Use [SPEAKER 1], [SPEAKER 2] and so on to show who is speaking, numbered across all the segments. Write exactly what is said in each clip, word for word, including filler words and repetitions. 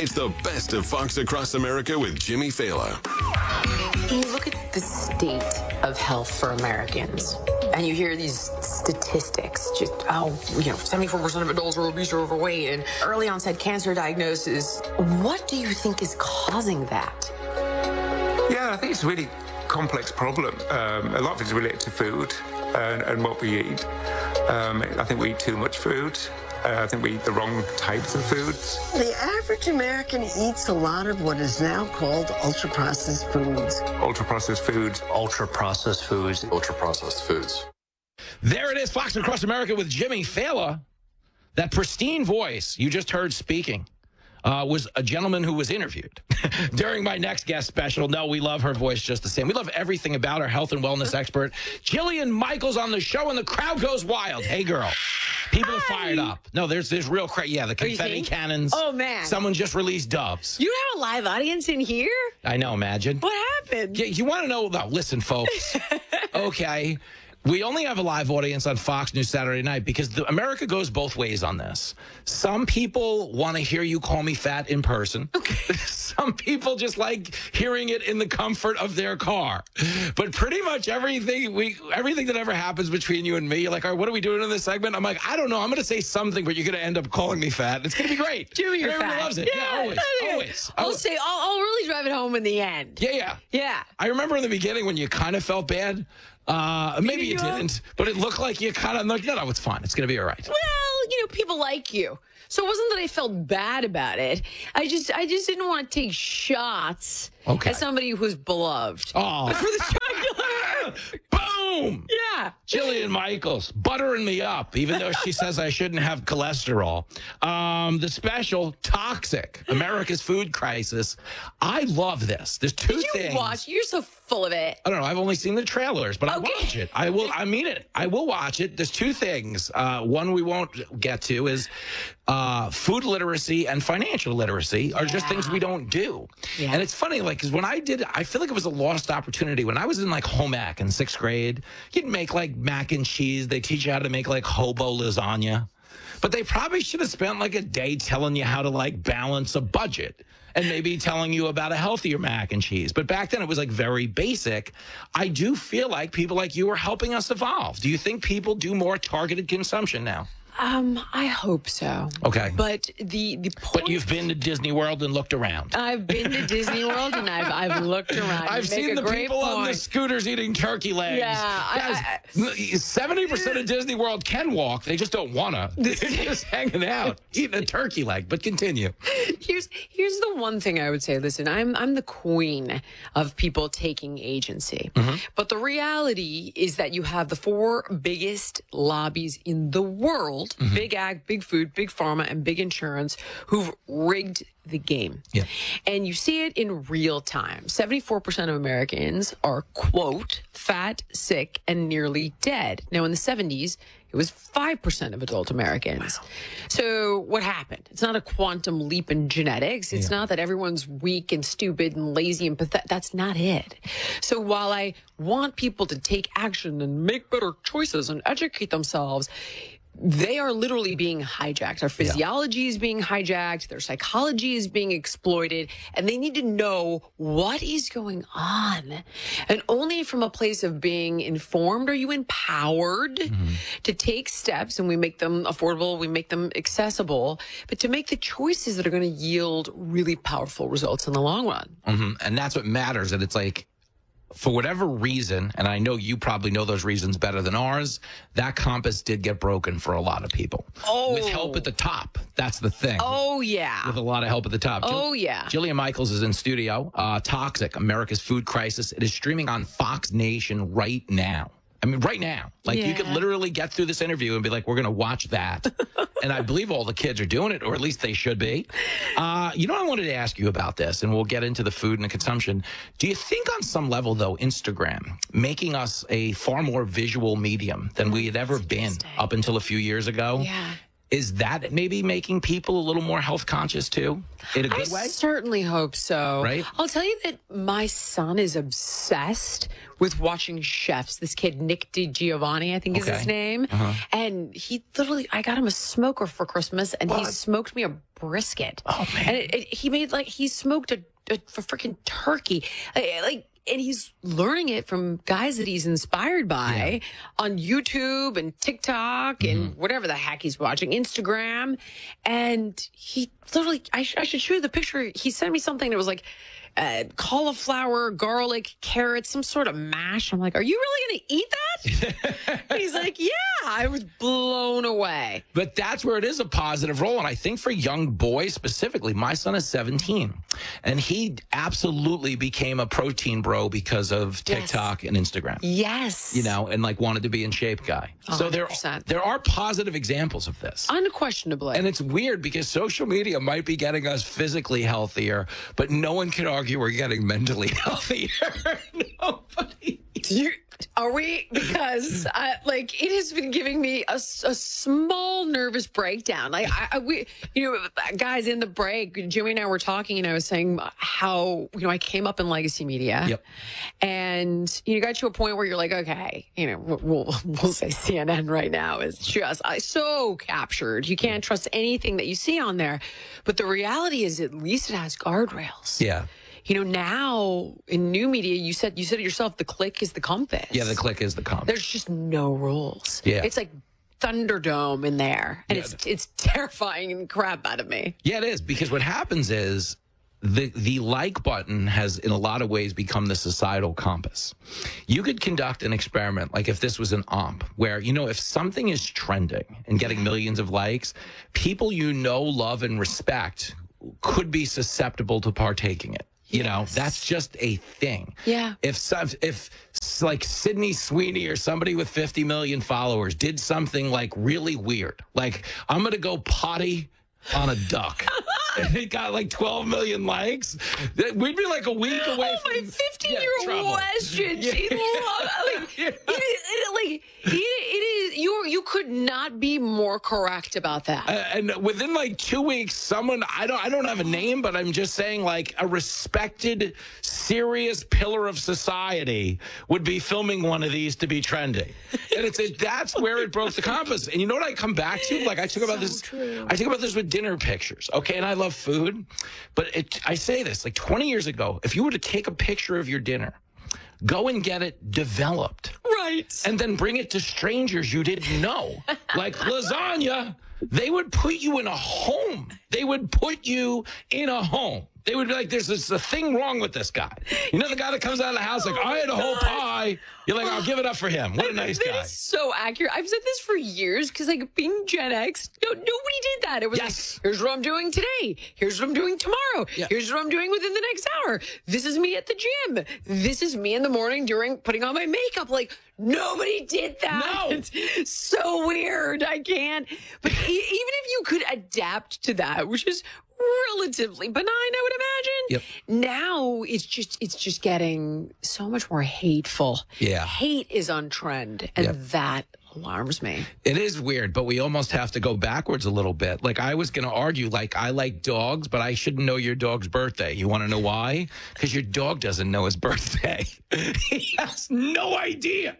[SPEAKER 1] It's the best of Fox Across America with Jimmy Fallon.
[SPEAKER 2] You look at the state of health for Americans, and you hear these statistics, just, oh, you know, seventy-four percent of adults are obese or overweight, and early onset cancer diagnosis. What do you think is causing that?
[SPEAKER 3] Yeah, I think it's a really complex problem. Um, a lot of it is related to food and, and what we eat. Um, I think we eat too much food. Uh, I think we eat the wrong types of foods.
[SPEAKER 4] The average American eats a lot of what is now called ultra-processed foods.
[SPEAKER 3] Ultra-processed foods.
[SPEAKER 5] Ultra-processed foods.
[SPEAKER 6] Ultra-processed foods.
[SPEAKER 7] There it is, Fox Across America with Jimmy Fallon. That pristine voice you just heard speaking uh, was a gentleman who was interviewed during my next guest special. No, we love her voice just the same. We love everything about our health and wellness expert, Jillian Michaels, on the show, and the crowd goes wild. Hey, girl. People Hi. are fired up. No, there's there's real cra- yeah, the confetti cannons.
[SPEAKER 8] Oh, man.
[SPEAKER 7] Someone just released doves.
[SPEAKER 8] You have a live audience in here?
[SPEAKER 7] I know, imagine.
[SPEAKER 8] What happened?
[SPEAKER 7] Yeah, you want to know, though, listen, folks. Okay. We only have a live audience on Fox News Saturday night because the, America goes both ways on this. Some people want to hear you call me fat in person. Okay. Some people just like hearing it in the comfort of their car. But pretty much everything we everything that ever happens between you and me, you're like, all right, what are we doing in this segment? I'm like, I don't know. I'm going to say something, but you're going to end up calling me fat. It's going to be great.
[SPEAKER 8] Jimmy, you're
[SPEAKER 7] Everyone
[SPEAKER 8] fat.
[SPEAKER 7] loves it. Yeah, yeah always. Always.
[SPEAKER 8] I'll
[SPEAKER 7] always.
[SPEAKER 8] say, I'll, I'll really drive it home in the end.
[SPEAKER 7] Yeah, yeah.
[SPEAKER 8] Yeah.
[SPEAKER 7] I remember in the beginning when you kind of felt bad. Uh, maybe you, you didn't, but it looked like you kind of like, no, no, it's fine. It's going to be all right.
[SPEAKER 8] Well, you know, people like you. So it wasn't that I felt bad about it. I just I just didn't want to take shots
[SPEAKER 7] okay.
[SPEAKER 8] at somebody who's beloved.
[SPEAKER 7] Oh.
[SPEAKER 8] For the jugular.
[SPEAKER 7] Boom!
[SPEAKER 8] Yeah.
[SPEAKER 7] Jillian Michaels, buttering me up, even though she says I shouldn't have cholesterol. Um, the special, Toxic, America's Food Crisis. I love this. There's two
[SPEAKER 8] Did you
[SPEAKER 7] things.
[SPEAKER 8] watch? You're so full of it.
[SPEAKER 7] I don't know. I've only seen the trailers, but
[SPEAKER 8] okay.
[SPEAKER 7] I'll watch it. I will. I mean it. I will watch it. There's two things. Uh, one we won't get to is uh, food literacy and financial literacy are yeah. just things we don't do. Yeah. And it's funny, like, because when I did, I feel like it was a lost opportunity. When I was in like home ec in sixth grade, you'd make like mac and cheese. They teach you how to make like hobo lasagna. But they probably should have spent like a day telling you how to like balance a budget and maybe telling you about a healthier mac and cheese. But back then it was like very basic. I do feel like people like you are helping us evolve. Do you think people do more targeted consumption now?
[SPEAKER 8] Um, I hope so.
[SPEAKER 7] Okay.
[SPEAKER 8] But the the point...
[SPEAKER 7] But you've been to Disney World and looked around.
[SPEAKER 8] I've been to Disney World and I've I've looked around.
[SPEAKER 7] I've seen the people
[SPEAKER 8] point.
[SPEAKER 7] on the scooters eating turkey legs.
[SPEAKER 8] Yeah.
[SPEAKER 7] seventy percent of Disney World can walk. They just don't want to. They're just hanging out, eating a turkey leg. But continue.
[SPEAKER 8] Here's here's the one thing I would say. Listen, I'm I'm the queen of people taking agency. Mm-hmm. But the reality is that you have the four biggest lobbies in the world. Mm-hmm. Big ag, big food, big pharma, and big insurance who've rigged the game.
[SPEAKER 7] Yeah.
[SPEAKER 8] And you see it in real time. seventy-four percent of Americans are, quote, fat, sick, and nearly dead. Now, in the seventies, it was five percent of adult Americans. Wow. So what happened? It's not a quantum leap in genetics. It's yeah. not that everyone's weak and stupid and lazy and pathetic. That's not it. So while I want people to take action and make better choices and educate themselves, they are literally being hijacked. Our physiology yeah. is being hijacked. Their psychology is being exploited. And they need to know what is going on. And only from a place of being informed are you empowered mm-hmm. to take steps. And we make them affordable. We make them accessible. But to make the choices that are going to yield really powerful results in the long run.
[SPEAKER 7] Mm-hmm. And that's what matters. And it's like, for whatever reason, and I know you probably know those reasons better than ours, that compass did get broken for a lot of people.
[SPEAKER 8] Oh.
[SPEAKER 7] With help at the top. That's the thing.
[SPEAKER 8] Oh, yeah.
[SPEAKER 7] With a lot of help at the top.
[SPEAKER 8] Oh,
[SPEAKER 7] Jill-
[SPEAKER 8] yeah.
[SPEAKER 7] Jillian Michaels is in studio. Uh, Toxic, America's Food Crisis. It is streaming on Fox Nation right now. I mean, right now. Like,
[SPEAKER 8] yeah.
[SPEAKER 7] you could literally get through this interview and be like, we're going to watch that. And I believe all the kids are doing it, or at least they should be. Uh, you know, I wanted to ask you about this, and we'll get into the food and the consumption. Do you think on some level, though, Instagram making us a far more visual medium than we had ever been up until a few years ago?
[SPEAKER 8] Yeah.
[SPEAKER 7] is that maybe making people a little more health conscious too, in a good
[SPEAKER 8] I
[SPEAKER 7] way?
[SPEAKER 8] certainly hope so.
[SPEAKER 7] Right?
[SPEAKER 8] I'll tell you that my son is obsessed with watching chefs. This kid, Nick DiGiovanni, I think is
[SPEAKER 7] Okay.
[SPEAKER 8] his name.
[SPEAKER 7] Uh-huh.
[SPEAKER 8] And he literally, I got him a smoker for Christmas, and he smoked me a brisket.
[SPEAKER 7] Oh, man.
[SPEAKER 8] And it, it, he made like, he smoked a, a, a freaking turkey. Like, like, and he's learning it from guys that he's inspired by on YouTube and TikTok and
[SPEAKER 7] Mm-hmm.
[SPEAKER 8] whatever the heck he's watching, Instagram. And he literally, I, sh- I should show you the picture. He sent me something that was like uh, cauliflower, garlic, carrots, some sort of mash. I'm like, are you really going to eat that? And he's like, yeah. I was blown away.
[SPEAKER 7] But that's where it is a positive role. And I think for young boys specifically, my son is seventeen, and he absolutely became a protein bro because of TikTok and Instagram.
[SPEAKER 8] Yes.
[SPEAKER 7] You know, and like wanted to be in shape guy. So there,
[SPEAKER 8] one hundred percent.
[SPEAKER 7] there are positive examples of this.
[SPEAKER 8] Unquestionably.
[SPEAKER 7] And it's weird because social media might be getting us physically healthier, but no one can argue we're getting mentally healthier. Nobody.
[SPEAKER 8] You, are we? Because uh, like it has been giving me a, s- a small nervous breakdown. Like I, I, we, you know, guys, in the break, Jimmy and I were talking, and I was saying how you know I came up in legacy media,
[SPEAKER 7] Yep.
[SPEAKER 8] and you got to a point where you're like, okay, you know, we'll we'll say C N N right now is just I so captured. You can't trust anything that you see on there, but the reality is, at least it has guardrails.
[SPEAKER 7] Yeah.
[SPEAKER 8] You know, now in new media, you said you said it yourself, the click is the compass.
[SPEAKER 7] Yeah, the click is the compass.
[SPEAKER 8] There's just no rules.
[SPEAKER 7] Yeah.
[SPEAKER 8] It's like Thunderdome in there. And
[SPEAKER 7] Yeah.
[SPEAKER 8] it's it's terrifying the crap out of me.
[SPEAKER 7] Yeah, it is, because what happens is the the like button has in a lot of ways become the societal compass. You could conduct an experiment like if this was an omp where, you know, if something is trending and getting millions of likes, people you know, love, and respect could be susceptible to partaking it. You know, that's just a thing.
[SPEAKER 8] Yeah.
[SPEAKER 7] If some, if s- like Sydney Sweeney or somebody with fifty million followers did something like really weird, like I'm going to go potty on a duck, and it got like twelve million likes, th- we'd be like a week away
[SPEAKER 8] Oh,
[SPEAKER 7] from
[SPEAKER 8] my fifteen-year-old
[SPEAKER 7] yeah, trouble.
[SPEAKER 8] question. She loved, like,
[SPEAKER 7] Yeah.
[SPEAKER 8] it, is- it, like it, it is. You you could not be more correct about that.
[SPEAKER 7] Uh, and within like two weeks, someone I don't I don't have a name, but I'm just saying like a respected, serious pillar of society would be filming one of these to be trending, and it's it, that's where it broke the compass. And you know what I come back to? Like I talk about this. I talk about this with dinner pictures. Okay, and I love food, but it, I say this like twenty years ago, if you were to take a picture of your dinner, go and get it developed.
[SPEAKER 8] Right.
[SPEAKER 7] And then bring it to strangers you didn't know. Like lasagna, they would put you in a home. They would put you in a home. They would be like, there's, there's a thing wrong with this guy. You know the guy that comes out of the house like, I had a whole pie. You're like, I'll give it up for him. What a nice
[SPEAKER 8] That
[SPEAKER 7] guy.
[SPEAKER 8] is so accurate. I've said this for years because, like, being Gen X, no, nobody did that. It was
[SPEAKER 7] Yes.
[SPEAKER 8] like, here's what I'm doing today. Here's what I'm doing tomorrow.
[SPEAKER 7] Yeah.
[SPEAKER 8] Here's what I'm doing within the next hour. This is me at the gym. This is me in the morning during putting on my makeup. Like, nobody did that.
[SPEAKER 7] No.
[SPEAKER 8] It's so weird. I can't. But e- even if you could adapt to that, which is relatively benign, I would imagine.
[SPEAKER 7] Yep.
[SPEAKER 8] Now it's just it's just getting so much more hateful.
[SPEAKER 7] Yeah.
[SPEAKER 8] Hate is on trend, and
[SPEAKER 7] Yep.
[SPEAKER 8] that alarms me.
[SPEAKER 7] It is weird, but we almost have to go backwards a little bit. Like I was going to argue, like I like dogs, but I shouldn't know your dog's birthday. You want to know why? Because your dog doesn't know his birthday. He has no idea.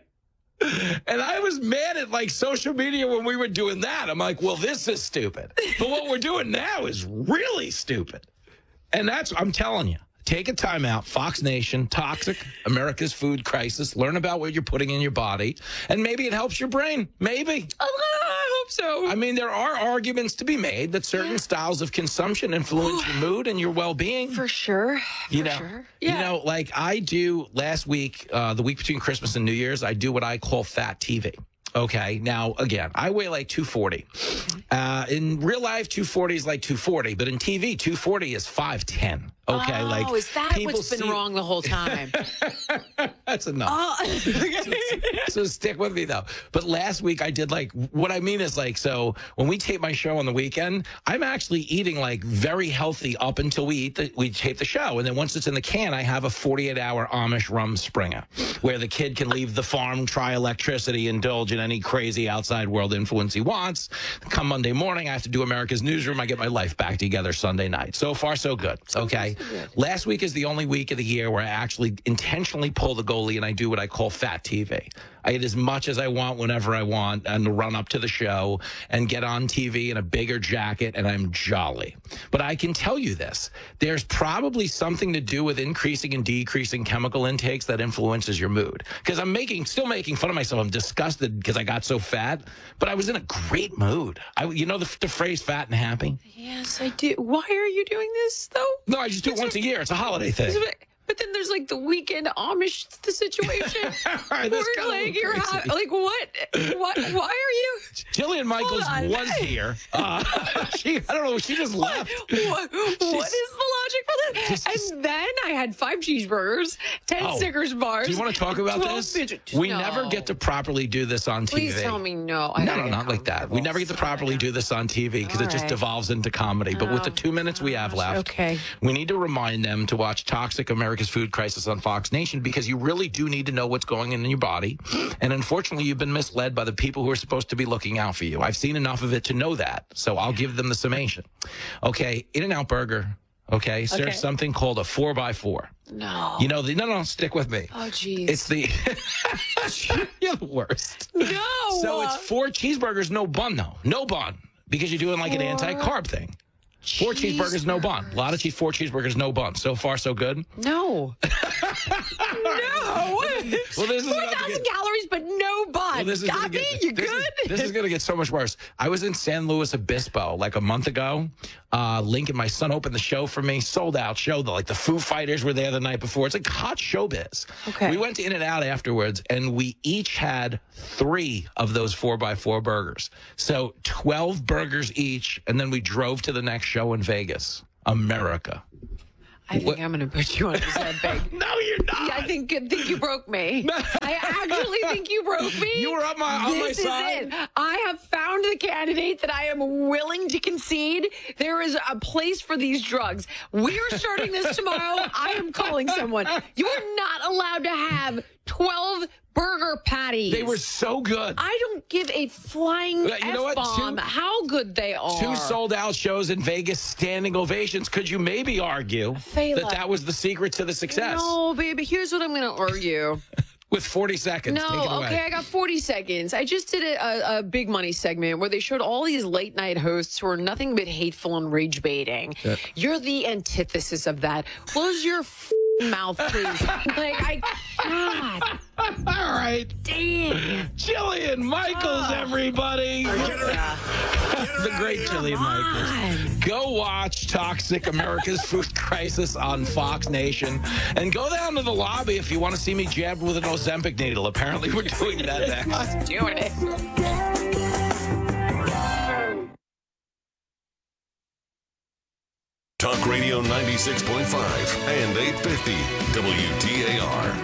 [SPEAKER 7] And I was mad at like social media when we were doing that. I'm like, well, this is stupid. But what we're doing now is really stupid. And that's, I'm telling you, take a time out. Fox Nation, Toxic, America's Food Crisis. Learn about what you're putting in your body. And maybe it helps your brain. Maybe.
[SPEAKER 8] I hope so.
[SPEAKER 7] I mean, there are arguments to be made that certain styles of consumption influence your mood and your well-being.
[SPEAKER 8] For sure. For
[SPEAKER 7] You know,
[SPEAKER 8] sure.
[SPEAKER 7] you
[SPEAKER 8] Yeah.
[SPEAKER 7] know, like I do last week, uh, the week between Christmas and New Year's, I do what I call fat T V. Okay. Now, again, I weigh like two forty. Uh, in real life, two forty is like two forty, but in T V, two forty is five ten. Okay,
[SPEAKER 8] oh,
[SPEAKER 7] like
[SPEAKER 8] is that
[SPEAKER 7] people
[SPEAKER 8] what's been
[SPEAKER 7] see-
[SPEAKER 8] wrong the whole time?
[SPEAKER 7] That's enough.
[SPEAKER 8] Oh,
[SPEAKER 7] So stick with me though. But last week I did like what I mean is like so when we tape my show on the weekend, I'm actually eating like very healthy up until we eat the we tape the show, and then once it's in the can, I have a forty-eight hour Amish rum Springer, where the kid can leave the farm, try electricity, indulge in any crazy outside world influence he wants. Come Monday morning, I have to do America's Newsroom. I get my life back together Sunday night. So far, so good. Okay. Last week is the only week of the year where I actually intentionally pull the goalie and I do what I call fat T V. I eat as much as I want whenever I want and run up to the show and get on T V in a bigger jacket, and I'm jolly. But I can tell you this, there's probably something to do with increasing and decreasing chemical intakes that influences your mood. Because I'm making, still making fun of myself. I'm disgusted because I got so fat, but I was in a great mood. I, you know the, the phrase fat and happy?
[SPEAKER 8] yes, I do. Why are you doing this though?
[SPEAKER 7] No, I just do it once a year. It's a holiday thing.
[SPEAKER 8] But then there's like the weekend Amish the situation.
[SPEAKER 7] Right, that's
[SPEAKER 8] Where,
[SPEAKER 7] kinda
[SPEAKER 8] like you're ha-
[SPEAKER 7] crazy.
[SPEAKER 8] like what? What? Why are you?
[SPEAKER 7] Jillian Michaels
[SPEAKER 8] on.
[SPEAKER 7] was here. Uh, she, I don't know, she just left.
[SPEAKER 8] What, what is the logic for this?
[SPEAKER 7] Just-
[SPEAKER 8] And then I had five cheeseburgers, ten
[SPEAKER 7] Oh,
[SPEAKER 8] Snickers bars.
[SPEAKER 7] Do you want to talk about
[SPEAKER 8] twelve
[SPEAKER 7] this?
[SPEAKER 8] midget-
[SPEAKER 7] We
[SPEAKER 8] No.
[SPEAKER 7] never get to properly do this on T V.
[SPEAKER 8] Please tell me no. I
[SPEAKER 7] No,
[SPEAKER 8] gotta
[SPEAKER 7] no,
[SPEAKER 8] get
[SPEAKER 7] not like that. We
[SPEAKER 8] comfortable.
[SPEAKER 7] never get to properly do this on T V because it
[SPEAKER 8] All
[SPEAKER 7] just
[SPEAKER 8] right.
[SPEAKER 7] devolves into comedy. But with the
[SPEAKER 8] Oh,
[SPEAKER 7] two minutes we have left,
[SPEAKER 8] okay.
[SPEAKER 7] we need to remind them to watch Toxic America's Food Crisis on Fox Nation because you really do need to know what's going on in your body. And unfortunately, you've been misled by the people who are supposed to be looking out for you. I've seen enough of it to know that. So I'll give them the summation. Okay, In-N-Out Burger. Okay, so
[SPEAKER 8] Okay.
[SPEAKER 7] there's something called a four by four.
[SPEAKER 8] No.
[SPEAKER 7] You know, the, no, no, stick with me.
[SPEAKER 8] Oh, jeez.
[SPEAKER 7] It's the, you're the worst.
[SPEAKER 8] no.
[SPEAKER 7] So it's four cheeseburgers, no bun, though. No bun. Because you're doing like an
[SPEAKER 8] Four
[SPEAKER 7] anti-carb thing. Four cheeseburgers, no bun. A lot of cheese, four cheeseburgers, no bun. So far, so good.
[SPEAKER 8] no. no.
[SPEAKER 7] Well, this is
[SPEAKER 8] Four
[SPEAKER 7] about to
[SPEAKER 8] thousand
[SPEAKER 7] get-
[SPEAKER 8] calories, but no bun.
[SPEAKER 7] Well, this is
[SPEAKER 8] Got
[SPEAKER 7] gonna
[SPEAKER 8] me?
[SPEAKER 7] get-
[SPEAKER 8] You
[SPEAKER 7] this
[SPEAKER 8] good?
[SPEAKER 7] Is, this is going to get so much worse. I was in San Luis Obispo like a month ago. Uh, Lincoln, my son, opened the show for me. Sold out show. The, like the Foo Fighters were there the night before. It's like hot showbiz.
[SPEAKER 8] Okay.
[SPEAKER 7] We went to In-N-Out afterwards, and we each had three of those four by four burgers. So twelve burgers each, and then we drove to the next show in Vegas, America.
[SPEAKER 8] I think
[SPEAKER 7] What-
[SPEAKER 8] I'm going to put you on his head, big.
[SPEAKER 7] No, you're not.
[SPEAKER 8] I think think you broke me. I actually think you broke me.
[SPEAKER 7] You were on my- on my
[SPEAKER 8] this
[SPEAKER 7] side.
[SPEAKER 8] is it. I have found the candidate that I am willing to concede. There is a place for these drugs. We are starting this tomorrow. I am calling someone. You are not allowed to have twelve burger patties.
[SPEAKER 7] They were so good.
[SPEAKER 8] I don't give a flying
[SPEAKER 7] You know what?
[SPEAKER 8] F-bomb
[SPEAKER 7] Two-
[SPEAKER 8] how good they are.
[SPEAKER 7] Two sold out shows in Vegas, standing ovations. Could you maybe argue
[SPEAKER 8] Fela.
[SPEAKER 7] that that was the secret to the success?
[SPEAKER 8] No, baby. Here's what I'm going to argue.
[SPEAKER 7] With forty seconds, take it
[SPEAKER 8] No,
[SPEAKER 7] away.
[SPEAKER 8] okay, I got forty seconds. I just did a, a, a big money segment where they showed all these late night hosts who are nothing but hateful and rage baiting.
[SPEAKER 7] Yeah.
[SPEAKER 8] You're the antithesis of that. Close your f- mouth, please. Like, I, God,
[SPEAKER 7] All right.
[SPEAKER 8] damn.
[SPEAKER 7] Jillian Michaels, everybody. The great Jillian Michaels. Go watch Toxic America's Food Crisis on Fox Nation. And go down to the lobby if you want to see me jabbed with an Ozempic needle. Apparently, we're doing that next.
[SPEAKER 8] Doing it.
[SPEAKER 1] Talk Radio ninety-six point five and eight fifty W T A R.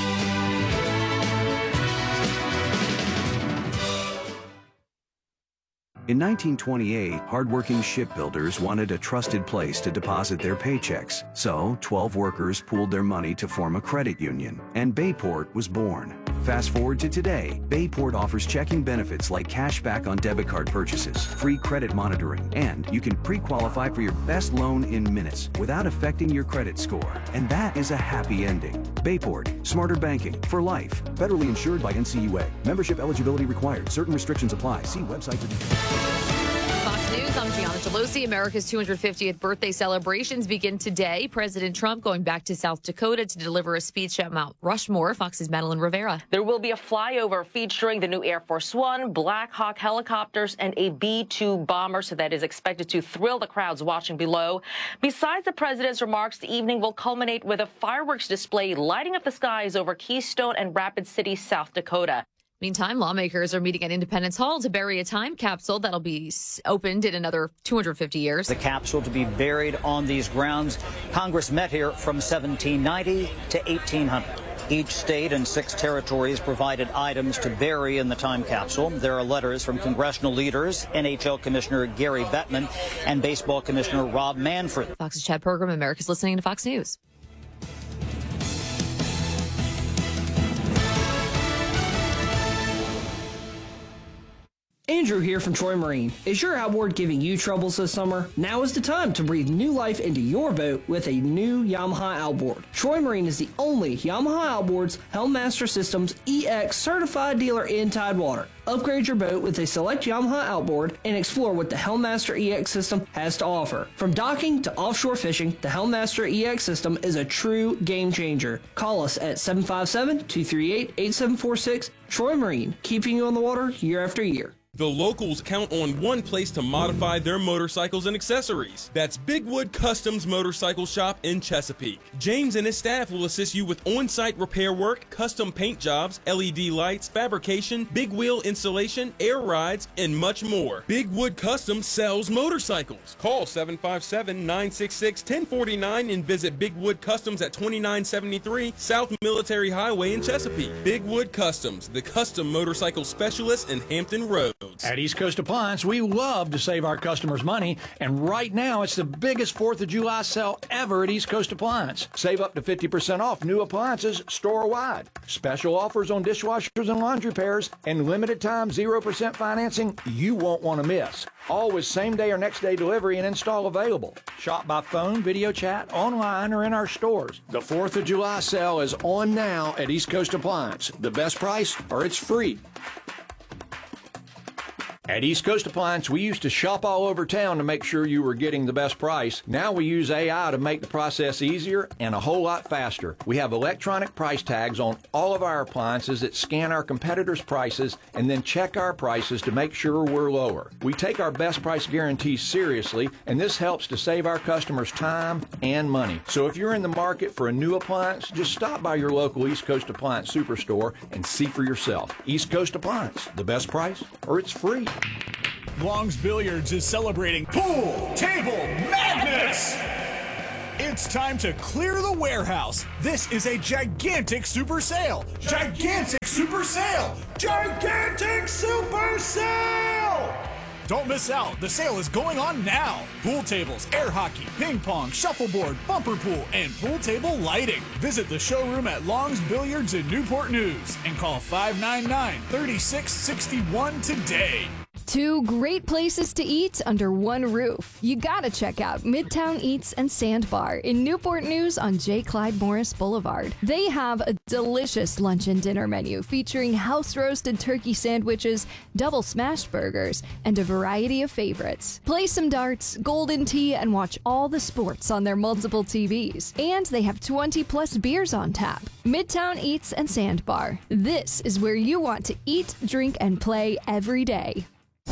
[SPEAKER 6] In nineteen twenty-eight, hardworking shipbuilders wanted a trusted place to deposit their paychecks. So, twelve workers pooled their money to form a credit union, and Bayport was born. Fast forward to today, Bayport offers checking benefits like cash back on debit card purchases, free credit monitoring, and you can pre-qualify for your best loan in minutes without affecting your credit score. And that is a happy ending. Bayport, smarter banking for life. Federally insured by N C U A. Membership eligibility required. Certain restrictions apply. See website for details.
[SPEAKER 9] Fox News, I'm Gianna Gelosi. America's two hundred fiftieth birthday celebrations begin today. President Trump going back to South Dakota to deliver a speech at Mount Rushmore. Fox's Madeline Rivera.
[SPEAKER 10] There will be a flyover featuring the new Air Force One, Black Hawk helicopters, and a B two bomber, so that is expected to thrill the crowds watching below. Besides the president's remarks, the evening will culminate with a fireworks display lighting up the skies over Keystone and Rapid City, South Dakota.
[SPEAKER 9] Meantime, lawmakers are meeting at Independence Hall to bury a time capsule that'll be opened in another two hundred fifty years.
[SPEAKER 11] The capsule to be buried on these grounds. Congress met here from seventeen ninety to eighteen hundred. Each state and six territories provided items to bury in the time capsule. There are letters from congressional leaders, N H L Commissioner Gary Bettman, and Baseball Commissioner Rob Manfred.
[SPEAKER 9] Fox's Chad Program, America's listening to Fox News.
[SPEAKER 12] Andrew here from Troy Marine. Is your outboard giving you troubles this summer? Now is the time to breathe new life into your boat with a new Yamaha outboard. Troy Marine is the only Yamaha Outboards Helmmaster Systems E X certified dealer in Tidewater. Upgrade your boat with a select Yamaha outboard and explore what the Helmmaster E X system has to offer. From docking to offshore fishing, the Helmmaster E X system is a true game changer. Call us at seven five seven, two three eight, eight seven four six. Troy Marine, keeping you on the water year after year.
[SPEAKER 13] The locals count on one place to modify their motorcycles and accessories. That's Bigwood Customs Motorcycle Shop in Chesapeake. James and his staff will assist you with on-site repair work, custom paint jobs, L E D lights, fabrication, big wheel installation, air rides, and much more. Bigwood Customs sells motorcycles. Call seven five seven, nine six six, one zero four nine and visit Bigwood Customs at twenty-nine seventy-three South Military Highway in Chesapeake. Bigwood Customs, the custom motorcycle specialist in Hampton Roads.
[SPEAKER 14] At East Coast Appliance, we love to save our customers money, and right now it's the biggest fourth of July sale ever at East Coast Appliance. Save up to fifty percent off new appliances store-wide. Special offers on dishwashers and laundry repairs, and limited time zero percent financing you won't want to miss. Always same-day or next-day delivery and install available. Shop by phone, video chat, online, or in our stores. The fourth of July sale is on now at East Coast Appliance. The best price, or it's free. At East Coast Appliance, we used to shop all over town to make sure you were getting the best price. Now we use A I to make the process easier and a whole lot faster. We have electronic price tags on all of our appliances that scan our competitors' prices and then check our prices to make sure we're lower. We take our best price guarantees seriously, and this helps to save our customers time and money. So if you're in the market for a new appliance, just stop by your local East Coast Appliance Superstore and see for yourself. East Coast Appliance, the best price, or it's free.
[SPEAKER 15] Long's Billiards is celebrating Pool Table Madness! It's time to clear the warehouse. This is a gigantic super sale. Gigantic super sale! Gigantic super sale! Don't miss out. The sale is going on now. Pool tables, air hockey, ping pong, shuffleboard, bumper pool, and pool table lighting. Visit the showroom at Long's Billiards in Newport News and call five nine nine, three six six one today.
[SPEAKER 16] Two great places to eat under one roof. You gotta check out Midtown Eats and Sandbar in Newport News on J. Clyde Morris Boulevard. They have a delicious lunch and dinner menu featuring house-roasted turkey sandwiches, double smashed burgers, and a variety of favorites. Play some darts, golden tea, and watch all the sports on their multiple T Vs. And they have twenty plus beers on tap. Midtown Eats and Sandbar. This is where you want to eat, drink, and play every day.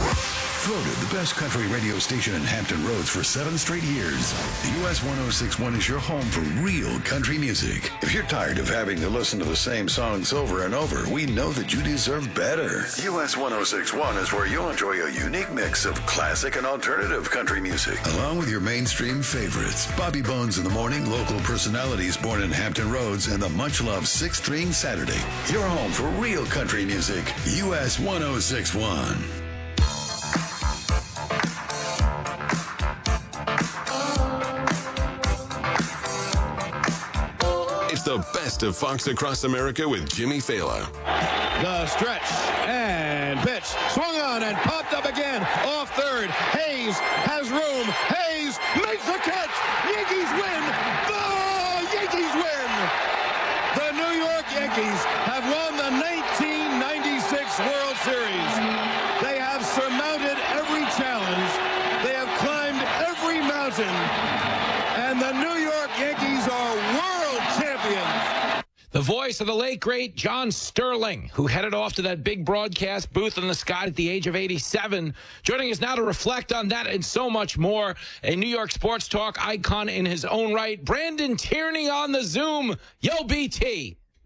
[SPEAKER 17] Voted the best country radio station in Hampton Roads for seven straight years, U S one oh six point one is your home for real country music. If you're tired of having to listen to the same songs over and over, we know that you deserve better. U S one oh six point one is where you'll enjoy a unique mix of classic and alternative country music, along with your mainstream favorites. Bobby Bones in the Morning, local personalities born in Hampton Roads, and the much-loved Six String Saturday. Your home for real country music, U S one oh six point one.
[SPEAKER 1] It's the best of Fox Across America with Jimmy Fallon.
[SPEAKER 18] The stretch and pitch. Swung on and popped up again. Off third. Hayes has room. Hayes makes the catch. Yankees win. The Yankees win. The New York Yankees have won the nineteen ninety-six World Series. They have surmounted every challenge. They have climbed every mountain. And the New York Yankees are world champions.
[SPEAKER 7] The voice of the late, great John Sterling, who headed off to that big broadcast booth in the sky at the age of eighty-seven. Joining us now to reflect on that and so much more, a New York sports talk icon in his own right, Brandon Tierney on the Zoom. Yo, B T.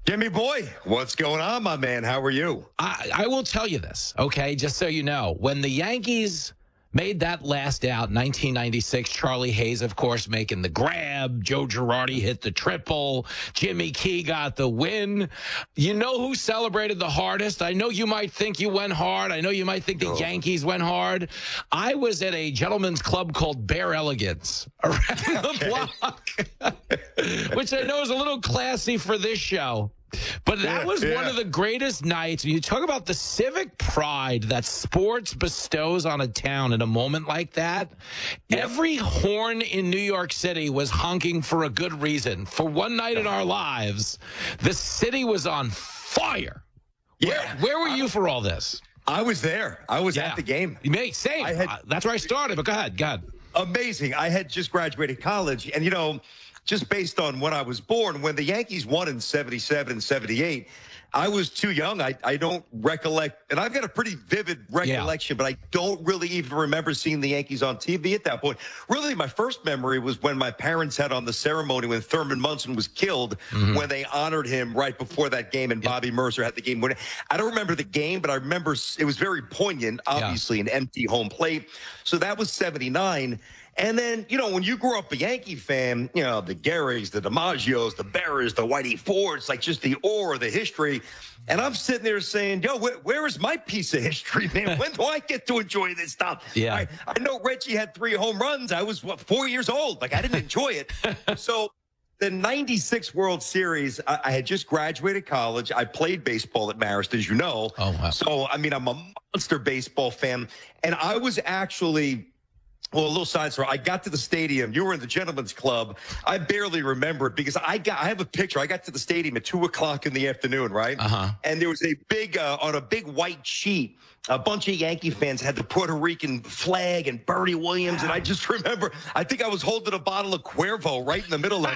[SPEAKER 19] Jimmy boy, what's going on, my man? How are you?
[SPEAKER 7] I, I will tell you this, okay, just so you know. When the Yankees made that last out, nineteen ninety-six, Charlie Hayes, of course, making the grab. Joe Girardi hit the triple. Jimmy Key got the win. You know who celebrated the hardest? I know you might think you went hard. I know you might think the oh. Yankees went hard. I was at a gentleman's club called Bear Elegance around the block, which I know is a little classy for this show. But that
[SPEAKER 19] yeah,
[SPEAKER 7] was
[SPEAKER 19] yeah.
[SPEAKER 7] one of the greatest nights. When you talk about the civic pride that sports bestows on a town in a moment like that, yep. every horn in New York City was honking for a good reason. For one night in our lives, the city was on fire.
[SPEAKER 19] Yeah.
[SPEAKER 7] Where, where were you for all this?
[SPEAKER 19] I was there. I was
[SPEAKER 7] yeah.
[SPEAKER 19] at the game.
[SPEAKER 7] Me, same. Had, uh, that's where I started, but go ahead. Go ahead.
[SPEAKER 19] Amazing. I had just graduated college, and, you know, just based on when I was born, when the Yankees won in seventy-seven and seventy-eight, I was too young. I, I don't recollect, and I've got a pretty vivid recollection, yeah. but I don't really even remember seeing the Yankees on T V at that point. Really, my first memory was when my parents had on the ceremony when Thurman Munson was killed, mm-hmm. when they honored him right before that game, and yep. Bobby Mercer had the game winner. I don't remember the game, but I remember it was very poignant, obviously, yeah. an empty home plate. So that was seventy-nine. And then, you know, when you grew up a Yankee fan, you know, the Garys, the DiMaggios, the Berras, the Whitey Fords, like just the aura, the history. And I'm sitting there saying, yo, where, where is my piece of history, man? When do I get to enjoy this stuff?
[SPEAKER 7] Yeah.
[SPEAKER 19] I, I know Reggie had three home runs. I was, what, four years old. Like, I didn't enjoy it. So the ninety-six World Series, I, I had just graduated college. I played baseball at Marist, as you know.
[SPEAKER 7] Oh, wow.
[SPEAKER 19] So, I mean, I'm a monster baseball fan. And I was actually... Well, a little side story. I got to the stadium. You were in the Gentlemen's Club. I barely remember it because I got. I have a picture. I got to the stadium at two o'clock in the afternoon, right?
[SPEAKER 7] Uh-huh.
[SPEAKER 19] And there was a big uh, on a big white sheet. A bunch of Yankee fans had the Puerto Rican flag and Bernie Williams, and I just remember. I think I was holding a bottle of Cuervo right in the middle of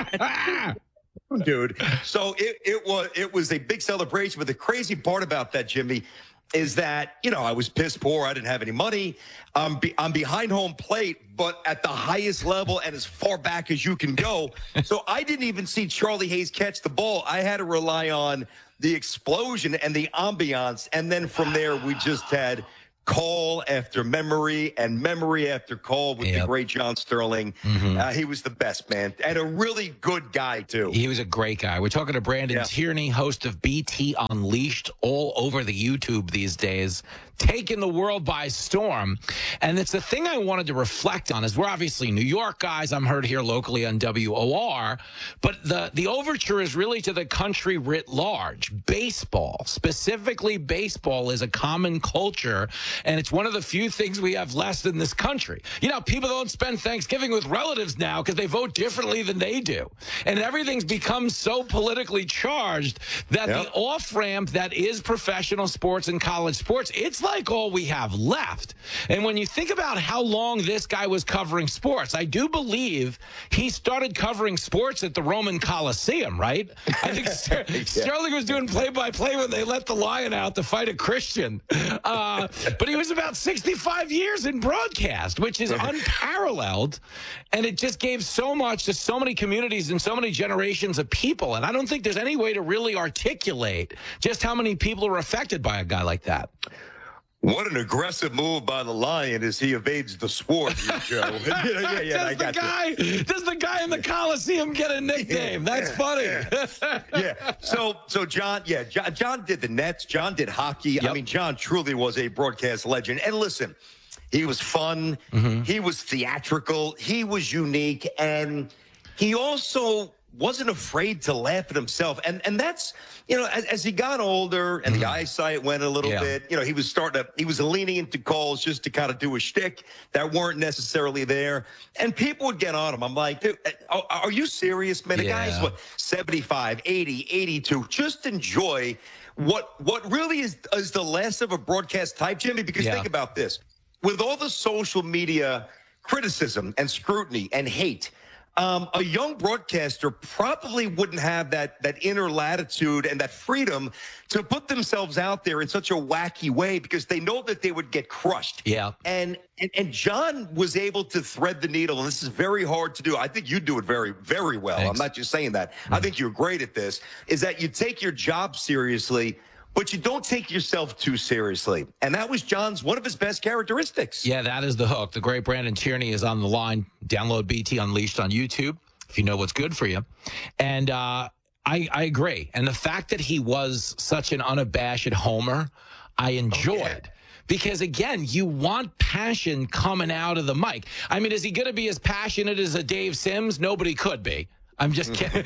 [SPEAKER 19] it. Dude. So it it was it was a big celebration. But the crazy part about that, Jimmy, is that, you know, I was piss poor. I didn't have any money. Um, be, I'm behind home plate, but at the highest level and as far back as you can go. So I didn't even see Charlie Hayes catch the ball. I had to rely on the explosion and the ambiance. And then from there, we just had call after memory and memory after call with yep. the great John Sterling. Mm-hmm. Uh, he was the best, man. And a really good guy, too.
[SPEAKER 7] He was a great guy. We're talking to Brandon yeah. Tierney, host of B T Unleashed, all over the YouTube these days, taking the world by storm. And it's the thing I wanted to reflect on is we're obviously New York guys. I'm heard here locally on W O R. But the, the overture is really to the country writ large. Baseball, specifically baseball, is a common culture. And it's one of the few things we have less in this country. You know, people don't spend Thanksgiving with relatives now because they vote differently than they do. And everything's become so politically charged that yep. the off-ramp that is professional sports and college sports, it's like all we have left. And when you think about how long this guy was covering sports, I do believe he started covering sports at the Roman Coliseum, right? I think Ster- yeah. Sterling was doing play-by-play when they let the lion out to fight a Christian. Uh, but he was about sixty-five years in broadcast, which is unparalleled. And it just gave so much to so many communities and so many generations of people. And I don't think there's any way to really articulate just how many people are affected by a guy like that.
[SPEAKER 19] What an aggressive move by the Lion as he evades the sword, Joe. yeah, yeah, yeah,
[SPEAKER 7] does,
[SPEAKER 19] I got
[SPEAKER 7] the guy,
[SPEAKER 19] you.
[SPEAKER 7] does the guy in the Coliseum get a nickname? That's
[SPEAKER 19] yeah,
[SPEAKER 7] funny.
[SPEAKER 19] Yeah. yeah. So, so John, yeah, John, John did the Nets. John did hockey. Yep. I mean, John truly was a broadcast legend. And listen, he was fun. Mm-hmm. He was theatrical. He was unique. And he also wasn't afraid to laugh at himself. And and that's, you know, as, as he got older and the eyesight went a little yeah. bit, you know, he was starting to, he was leaning into calls just to kind of do a shtick that weren't necessarily there. And people would get on him. I'm like, dude, are, are you serious, man? The yeah. guy's, what, seventy-five, eighty, eighty-two. Just enjoy what what really is, is the last of a broadcast type, Jimmy, because yeah. think about this. With all the social media criticism and scrutiny and hate, Um, a young broadcaster probably wouldn't have that that inner latitude and that freedom to put themselves out there in such a wacky way because they know that they would get crushed.
[SPEAKER 7] Yeah.
[SPEAKER 19] And and, and John was able to thread the needle, and this is very hard to do. I think you do it very, very well.
[SPEAKER 7] Thanks.
[SPEAKER 19] I'm not just saying that. Mm-hmm. I think you're great at this, is that you take your job seriously, but you don't take yourself too seriously. And that was John's, one of his best characteristics.
[SPEAKER 7] Yeah, that is the hook. The great Brandon Tierney is on the line. Download B T Unleashed on YouTube if you know what's good for you. And uh, I, I agree. And the fact that he was such an unabashed homer, I enjoyed. Oh, yeah. Because, again, you want passion coming out of the mic. I mean, is he going to be as passionate as a Dave Sims? Nobody could be. I'm just kidding.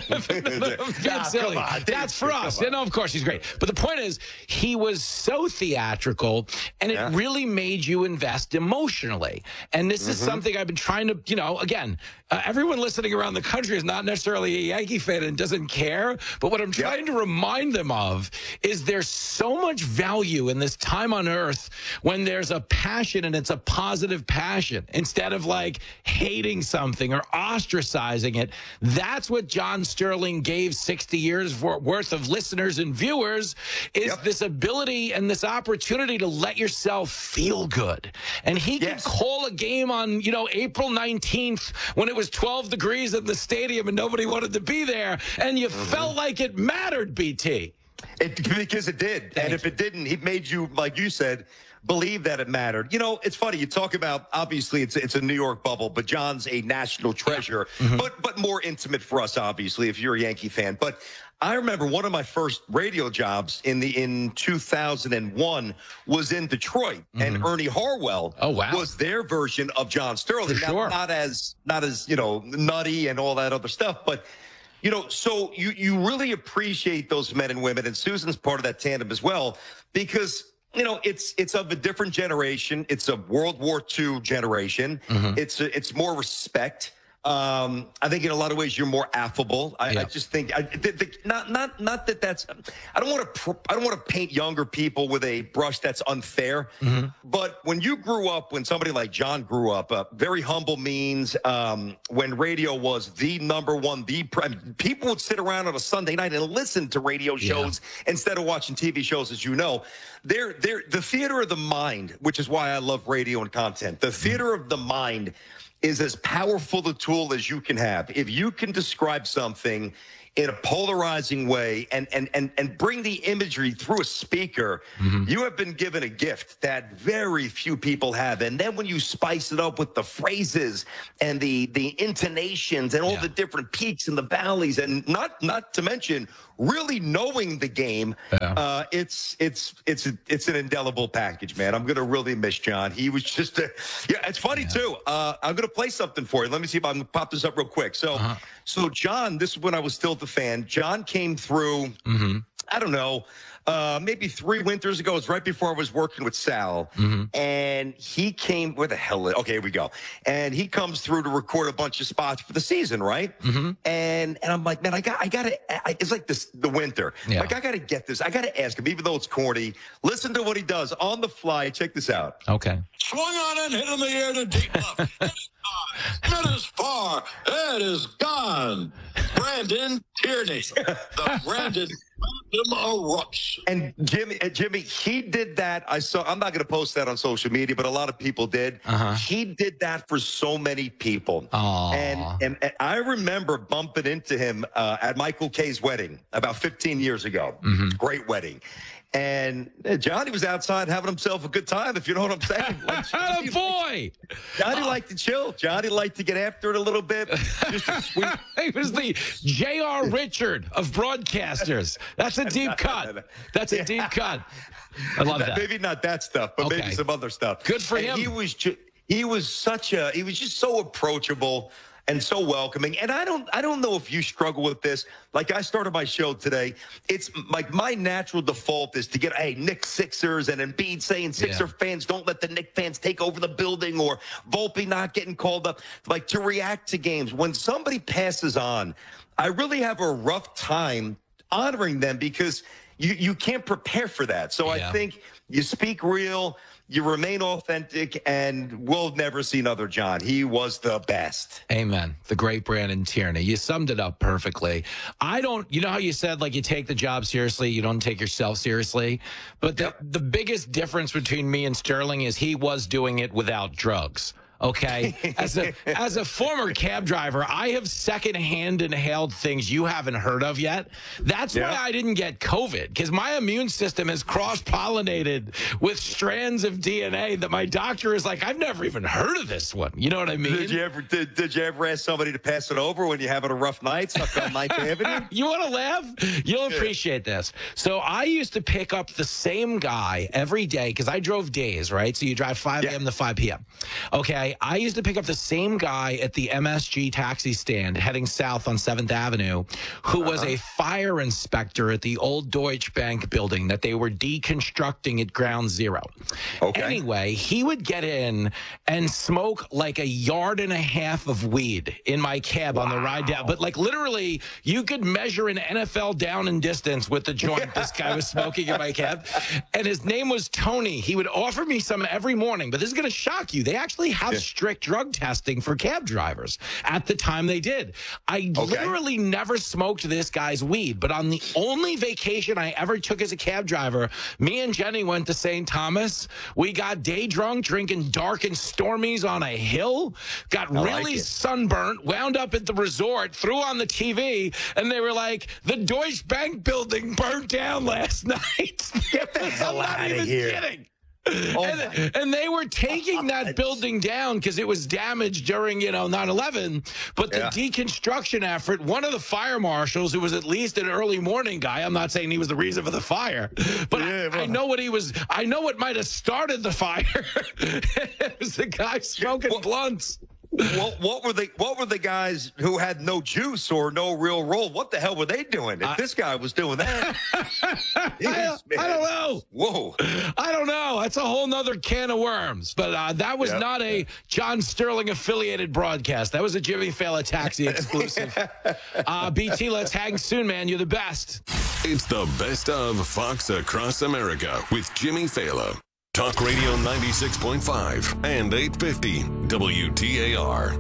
[SPEAKER 19] Nah,
[SPEAKER 7] silly.
[SPEAKER 19] come on,
[SPEAKER 7] That's for us. Yeah, no, of course, he's great. But the point is, he was so theatrical, and it yeah. really made you invest emotionally. And this mm-hmm. is something I've been trying to, you know, again, uh, everyone listening around the country is not necessarily a Yankee fan and doesn't care. But what I'm trying yep. to remind them of is there's so much value in this time on earth when there's a passion and it's a positive passion instead of like hating something or ostracizing it. That's what John Sterling gave sixty years for, worth of listeners and viewers is yep. this ability and this opportunity to let yourself feel good. And he yes. could call a game on, you know, April nineteenth when it was twelve degrees in the stadium and nobody wanted to be there. And you mm-hmm. felt like it mattered, B T.
[SPEAKER 19] It, because it did. Thanks. And if it didn't, he made you, like you said, believe that it mattered. You know, it's funny. You talk about, obviously, it's it's a New York bubble, but John's a national treasure, mm-hmm. but but more intimate for us, obviously, if you're a Yankee fan. But I remember one of my first radio jobs in the in two thousand one was in Detroit, mm-hmm. and Ernie Harwell
[SPEAKER 7] oh, wow.
[SPEAKER 19] was their version of John Sterling.
[SPEAKER 7] For
[SPEAKER 19] now,
[SPEAKER 7] sure.
[SPEAKER 19] Not as not as you know nutty and all that other stuff, but. You know, so you, you really appreciate those men and women, and Susan's part of that tandem as well, because, you know, it's it's of a different generation. It's a World War Two generation. Mm-hmm. It's a, it's more respect. Um, I think in a lot of ways you're more affable. I, yeah. I just think I, the, the, not not not that that's. I don't want to I don't want to paint younger people with a brush that's unfair. Mm-hmm. But when you grew up, when somebody like John grew up, uh, very humble means um, when radio was the number one, the I mean, people would sit around on a Sunday night and listen to radio shows yeah. instead of watching T V shows, as you know. They're they're the theater of the mind, which is why I love radio and content. The theater mm-hmm. of the mind is as powerful a tool as you can have. If you can describe something in a polarizing way and and and, and bring the imagery through a speaker, mm-hmm. you have been given a gift that very few people have. And then when you spice it up with the phrases and the the intonations and all yeah. the different peaks and the valleys, and not not to mention really knowing the game, yeah. uh, it's it's it's it's an indelible package, man. I'm gonna really miss John. He was just a, yeah. It's funny yeah. too. Uh, I'm gonna play something for you. Let me see if I can pop this up real quick. So uh-huh. so John, this is when I was still the fan. John came through. Mm-hmm. I don't know. Uh, maybe three winters ago. It was right before I was working with Sal. Mm-hmm. And he came, where the hell? Okay, here we go. And he comes through to record a bunch of spots for the season, right? Mm-hmm. And and I'm like, man, I got, I got to, it's like this, the winter. Yeah. Like, I got to get this. I got to ask him, even though it's corny. Listen to what he does on the fly. Check this out.
[SPEAKER 7] Okay.
[SPEAKER 18] Swung on and hit in the air to deep left. It is gone. It is far. It is gone. Brandon Tierney. The Brandon erupts.
[SPEAKER 19] And Jimmy, uh, Jimmy, he did that. I saw. I'm not going to post that on social media, but a lot of people did. Uh-huh. He did that for so many people. And, and and I remember bumping into him uh, at Michael Kay's wedding about fifteen years ago. Mm-hmm. Great wedding. And uh, Johnny was outside having himself a good time, if you know what I'm saying. Like,
[SPEAKER 7] oh, boy!
[SPEAKER 19] Johnny oh. liked to chill. Johnny liked to get after it a little bit. Just a sweet.
[SPEAKER 7] He was the J R Richard of broadcasters. That's a deep cut. That's a yeah. deep cut. I love that.
[SPEAKER 19] Maybe not that stuff, but okay. maybe some other stuff.
[SPEAKER 7] Good for
[SPEAKER 19] and
[SPEAKER 7] him.
[SPEAKER 19] He was ju- he was such a he was just so approachable and so welcoming. And I don't I don't know if you struggle with this. Like, I started my show today. It's like my natural default is to get, hey, Knicks Sixers, and Embiid saying Sixer yeah. fans don't let the Knicks fans take over the building, or Volpe not getting called up. Like, to react to games. When somebody passes on, I really have a rough time honoring them because you, you can't prepare for that. So yeah. I think you speak real. you remain authentic, and we'll never see another John. He was the best.
[SPEAKER 7] Amen. The great Brandon Tierney. You summed it up perfectly. I don't, you know how you said, like, you take the job seriously, you don't take yourself seriously? But the, the biggest difference between me and Sterling is he was doing it without drugs. Okay, as a as a former cab driver, I have secondhand inhaled things you haven't heard of yet. That's yeah. why I didn't get COVID, because my immune system has cross-pollinated with strands of D N A that my doctor is like, I've never even heard of this one. You know what I mean?
[SPEAKER 19] Did you ever did, did you ever ask somebody to pass it over when you're having a rough night, stuck on Ninth Avenue?
[SPEAKER 7] You want to laugh? You'll appreciate this. So I used to pick up the same guy every day because I drove days, right? So you drive five a.m. to five p.m. Okay. I used to pick up the same guy at the M S G taxi stand heading south on seventh Avenue who uh-huh. was a fire inspector at the old Deutsche Bank building that they were deconstructing at Ground Zero. Okay. Anyway, he would get in and smoke like a yard and a half of weed in my cab wow. on the ride down. But like literally, you could measure an N F L down and distance with the joint this guy was smoking in my cab. And his name was Tony. He would offer me some every morning. But this is going to shock you. They actually have yeah. strict drug testing for cab drivers. At the time they did. I okay. literally never smoked this guy's weed, but on the only vacation I ever took as a cab driver, me and Jenny went to Saint Thomas. We got day drunk, drinking dark and stormies on a hill, got I really like sunburnt, wound up at the resort, threw on the T V, and they were like, the Deutsche Bank building burnt down last night.
[SPEAKER 19] Get the hell out of here.
[SPEAKER 7] Kidding. Oh and, and they were taking God. that building down because it was damaged during, you know, nine eleven. But the yeah. deconstruction effort, one of the fire marshals, who was at least an early morning guy, I'm not saying he was the reason for the fire, but yeah, I, I know what he was, I know what might have started the fire. It was the guy smoking well, blunts.
[SPEAKER 19] What, what were the what were the guys who had no juice or no real roll? What the hell were they doing? If uh, this guy was doing that,
[SPEAKER 7] I, I don't know.
[SPEAKER 19] Whoa,
[SPEAKER 7] I don't know. That's a whole nother can of worms. But uh, that was yep. not a John Sterling affiliated broadcast. That was a Jimmy Fallon Taxi exclusive. uh, B T, let's hang soon, man. You're the best.
[SPEAKER 1] It's the best of Fox Across America with Jimmy Fallon. Talk Radio ninety-six point five and eight fifty W T A R.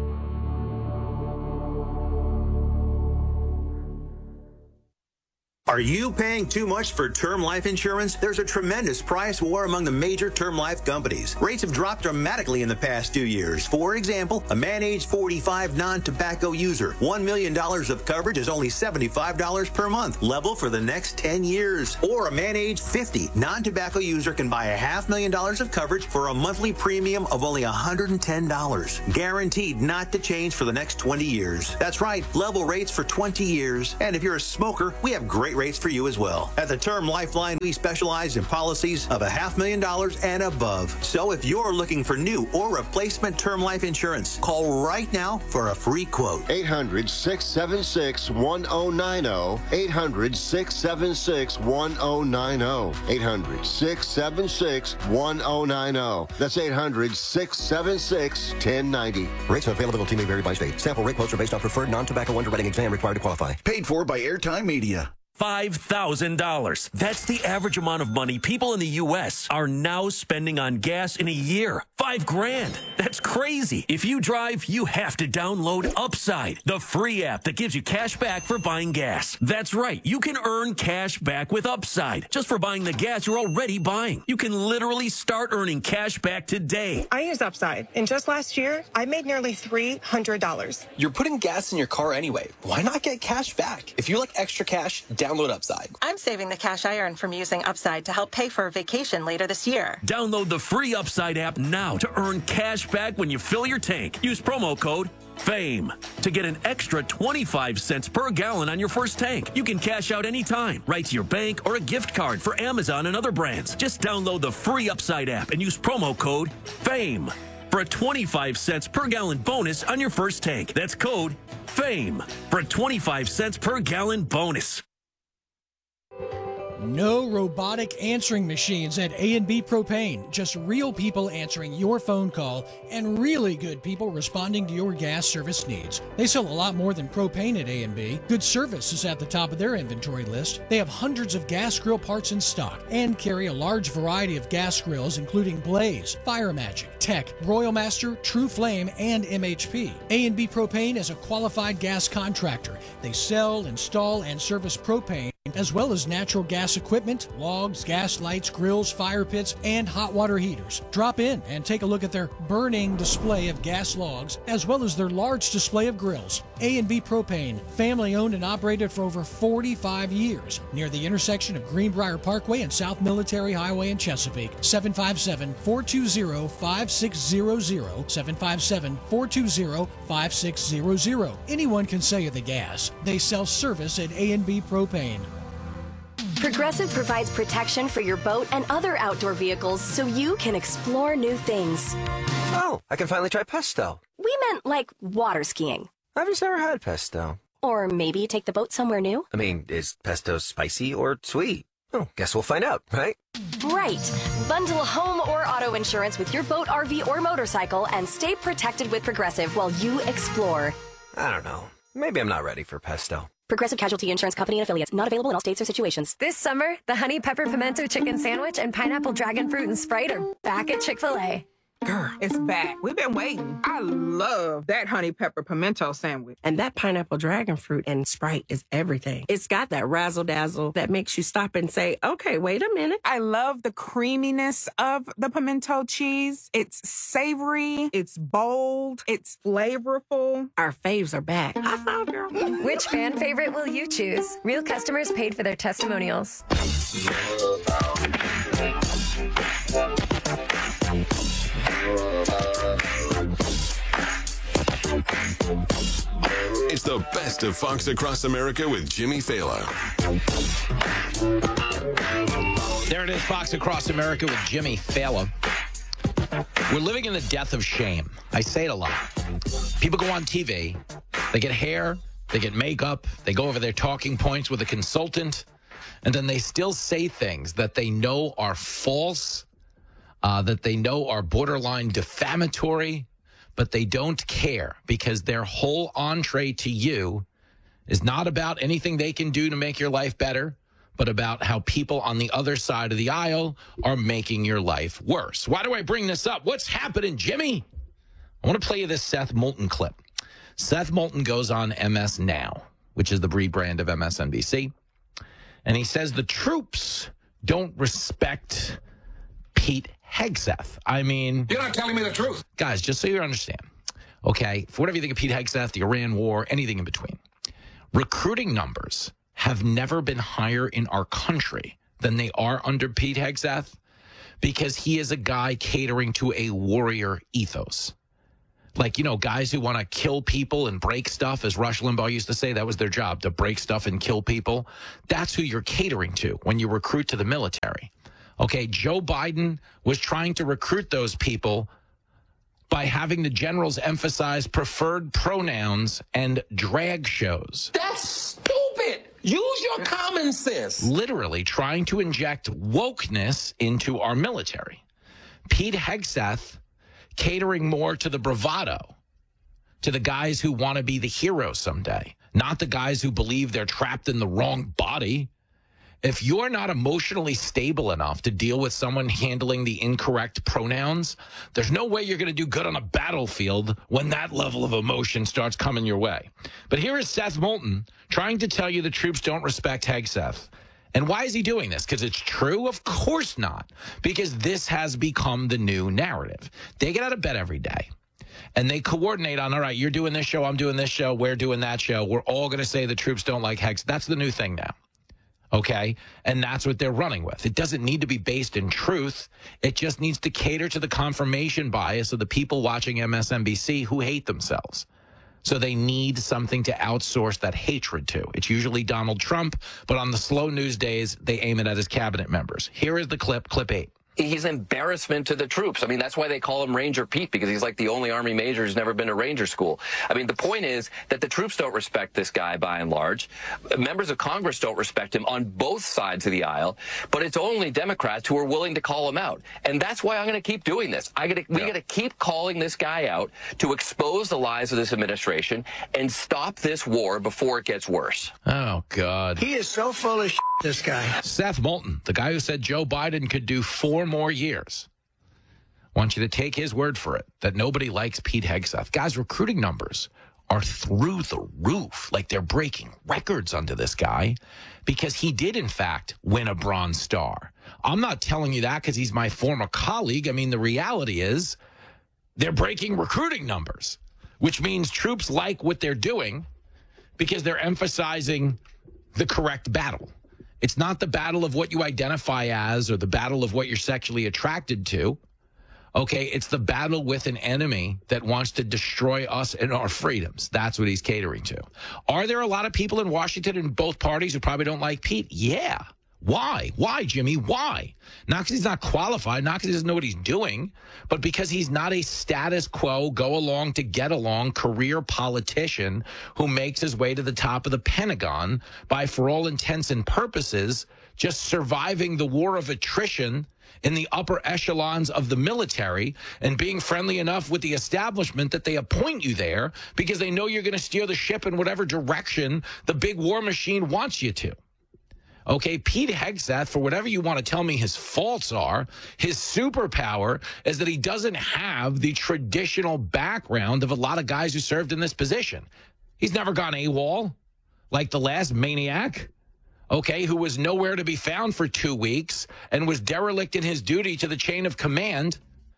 [SPEAKER 20] Are you paying too much for term life insurance? There's a tremendous price war among the major term life companies. Rates have dropped dramatically in the past two years. For example, a man age forty-five non-tobacco user, one million dollars of coverage is only seventy-five dollars per month, level for the next ten years. Or a man age fifty non-tobacco user can buy a half million dollars of coverage for a monthly premium of only one hundred ten dollars. Guaranteed not to change for the next twenty years. That's right, level rates for twenty years. And if you're a smoker, we have great rates for you as well. At the Term Lifeline, we specialize in policies of a half million dollars and above. So if you're looking for new or replacement term life insurance, call right now for a free quote.
[SPEAKER 21] eight hundred, six seven six, one oh nine oh. eight hundred, six seven six, one oh nine oh. eight hundred, six seven six, one oh nine oh. That's eight hundred, six seven six, one oh nine oh.
[SPEAKER 22] Rates and availability may vary by state. Sample rate quotes are based on preferred non-tobacco underwriting exam required to qualify.
[SPEAKER 23] Paid for by Airtime Media.
[SPEAKER 24] five thousand dollars. That's the average amount of money people in the U S are now spending on gas in a year. Five grand. That's crazy. If you drive, you have to download Upside, the free app that gives you cash back for buying gas. That's right. You can earn cash back with Upside just for buying the gas you're already buying. You can literally start earning cash back today.
[SPEAKER 25] I use Upside, and just last year, I made nearly three hundred dollars.
[SPEAKER 26] You're putting gas in your car anyway. Why not get cash back? If you like extra cash, download Upside.
[SPEAKER 25] I'm saving the cash I earn from using Upside to help pay for a vacation later this year.
[SPEAKER 24] Download the free Upside app now to earn cash back when you fill your tank. Use promo code FAME to get an extra twenty-five cents per gallon on your first tank. You can cash out anytime, right to your bank or a gift card for Amazon and other brands. Just download the free Upside app and use promo code FAME for a twenty-five cents per gallon bonus on your first tank. That's code FAME for a twenty-five cents per gallon bonus.
[SPEAKER 2] No robotic answering machines at A and B Propane. Just real people answering your phone call and really good people responding to your gas service needs. They sell a lot more than propane at A and B. Good service is at the top of their inventory list. They have hundreds of gas grill parts in stock and carry a large variety of gas grills including Blaze, Fire Magic, Tech, Royal Master, True Flame, and M H P. A and B Propane is a qualified gas contractor. They sell, install, and service propane as well as natural gas equipment, logs, gas lights, grills, fire pits, and hot water heaters. Drop in and take a look at their burning display of gas logs, as well as their large display of grills. A and B Propane, family owned and operated for over forty-five years, near the intersection of Greenbrier Parkway and South Military Highway in Chesapeake. seven five seven, four two zero, five six zero zero, seven five seven, four two zero, five six zero zero. Anyone can sell you the gas. They sell service at A and B Propane.
[SPEAKER 3] Progressive provides protection for your boat and other outdoor vehicles so you can explore new things.
[SPEAKER 4] Oh, I can finally try pesto.
[SPEAKER 3] We meant like water skiing.
[SPEAKER 4] I've just never had pesto.
[SPEAKER 3] Or maybe take the boat somewhere new.
[SPEAKER 4] I mean, is pesto spicy or sweet? Oh, guess we'll find out, right?
[SPEAKER 3] Right. Bundle home or auto insurance with your boat, R V, or motorcycle and stay protected with Progressive while you explore.
[SPEAKER 4] I don't know. Maybe I'm not ready for pesto.
[SPEAKER 3] Progressive Casualty Insurance Company and Affiliates. Not available in all states or situations.
[SPEAKER 5] This summer, the Honey Pepper Pimento Chicken Sandwich and Pineapple Dragon Fruit and Sprite are back at Chick-fil-A.
[SPEAKER 6] Girl, it's back. We've been waiting. I love that honey pepper pimento sandwich.
[SPEAKER 8] And that pineapple dragon fruit and Sprite is everything. It's got that razzle dazzle that makes you stop and say, okay, wait a minute.
[SPEAKER 6] I love the creaminess of the pimento cheese. It's savory. It's bold. It's flavorful.
[SPEAKER 8] Our faves are back. I found girl.
[SPEAKER 5] Which fan favorite will you choose? Real customers paid for their testimonials.
[SPEAKER 1] It's the best of Fox Across America with Jimmy Fallon.
[SPEAKER 7] There it is, Fox Across America with Jimmy Fallon. We're living in the death of shame. I say it a lot. People go on T V, they get hair, they get makeup, they go over their talking points with a consultant, and then they still say things that they know are false, uh, that they know are borderline defamatory, but they don't care because their whole entree to you is not about anything they can do to make your life better, but about how people on the other side of the aisle are making your life worse. Why do I bring this up? What's happening, Jimmy? I want to play you this Seth Moulton clip. Seth Moulton goes on M S Now, which is the rebrand of M S N B C, and he says the troops don't respect Pete Hegseth. I mean...
[SPEAKER 27] You're not telling me the truth.
[SPEAKER 7] Guys, just so you understand, okay, for whatever you think of Pete Hegseth, the Iran war, anything in between, recruiting numbers have never been higher in our country than they are under Pete Hegseth because he is a guy catering to a warrior ethos. Like, you know, guys who want to kill people and break stuff, as Rush Limbaugh used to say, that was their job, to break stuff and kill people. That's who you're catering to when you recruit to the military. Okay, Joe Biden was trying to recruit those people by having the generals emphasize preferred pronouns and drag shows.
[SPEAKER 27] That's stupid. Use your common sense.
[SPEAKER 7] Literally trying to inject wokeness into our military. Pete Hegseth catering more to the bravado, to the guys who want to be the hero someday, not the guys who believe they're trapped in the wrong body. If you're not emotionally stable enough to deal with someone handling the incorrect pronouns, there's no way you're going to do good on a battlefield when that level of emotion starts coming your way. But here is Seth Moulton trying to tell you the troops don't respect Hegseth. And why is he doing this? Because it's true? Of course not. Because this has become the new narrative. They get out of bed every day and they coordinate on, all right, you're doing this show, I'm doing this show, we're doing that show. We're all going to say the troops don't like Hegseth. That's the new thing now. Okay, and that's what they're running with. It doesn't need to be based in truth. It just needs to cater to the confirmation bias of the people watching M S N B C who hate themselves. So they need something to outsource that hatred to. It's usually Donald Trump, but on the slow news days, they aim it at his cabinet members. Here is the clip, clip eight.
[SPEAKER 27] He's an embarrassment to the troops. I mean, that's why they call him Ranger Pete, because he's like the only Army major who's never been to Ranger school. I mean, the point is that the troops don't respect this guy by and large. Members of Congress don't respect him on both sides of the aisle, but it's only Democrats who are willing to call him out. And that's why I'm going to keep doing this. I gotta, we yeah. got to keep calling this guy out to expose the lies of this administration and stop this war before it gets worse.
[SPEAKER 7] Oh, God.
[SPEAKER 9] He is so full of shit, this guy.
[SPEAKER 7] Seth Moulton, the guy who said Joe Biden could do four more years. I want you to take his word for it that nobody likes Pete Hegseth. Guys, recruiting numbers are through the roof. Like, they're breaking records under this guy because he did, in fact, win a Bronze Star. I'm not telling you that because he's my former colleague. I mean, the reality is they're breaking recruiting numbers, which means troops like what they're doing because they're emphasizing the correct battle. It's not the battle of what you identify as or the battle of what you're sexually attracted to. Okay, it's the battle with an enemy that wants to destroy us and our freedoms. That's what he's catering to. Are there a lot of people in Washington in both parties who probably don't like Pete? Yeah. Why? Why, Jimmy? Why? Not because he's not qualified, not because he doesn't know what he's doing, but because he's not a status quo, go along to get along career politician who makes his way to the top of the Pentagon by, for all intents and purposes, just surviving the war of attrition in the upper echelons of the military and being friendly enough with the establishment that they appoint you there because they know you're going to steer the ship in whatever direction the big war machine wants you to. Okay, Pete Hegseth, for whatever you want to tell me his faults are, his superpower is that he doesn't have the traditional background of a lot of guys who served in this position. He's never gone AWOL like the last maniac, okay, who was nowhere to be found for two weeks and was derelict in his duty to the chain of command.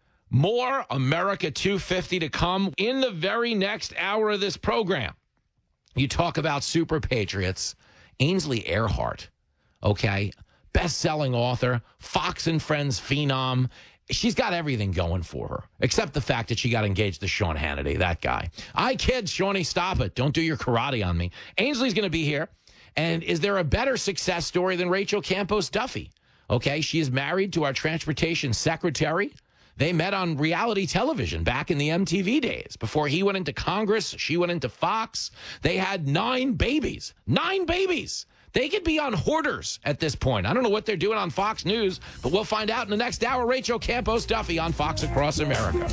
[SPEAKER 7] More America two fifty to come in the very next hour of this program. You talk about super patriots, Ainsley Earhart. Okay, best-selling author, Fox and Friends phenom. She's got everything going for her, except the fact that she got engaged to Sean Hannity, that guy. I kid, Shawnee, stop it. Don't do your karate on me. Ainsley's going to be here. And is there a better success story than Rachel Campos Duffy? Okay, she is married to our transportation secretary. They met on reality television back in the M T V days. Before he went into Congress, she went into Fox. They had nine babies. Nine babies. They could be on Hoarders at this point. I don't know what they're doing on Fox News, but we'll find out in the next hour. Rachel Campos Duffy on Fox Across America.